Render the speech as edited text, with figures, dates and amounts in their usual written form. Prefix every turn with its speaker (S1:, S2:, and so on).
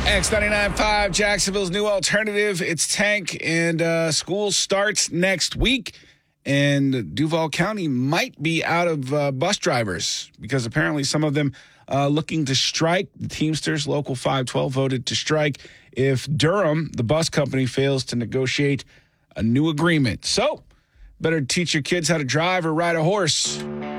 S1: X99.5, Jacksonville's new alternative. It's Tank, and school starts next week. And Duval County might be out of bus drivers because apparently some of them looking to strike. The Teamsters Local 512 voted to strike if Durham, the bus company, fails to negotiate a new agreement. So, better teach your kids how to drive or ride a horse.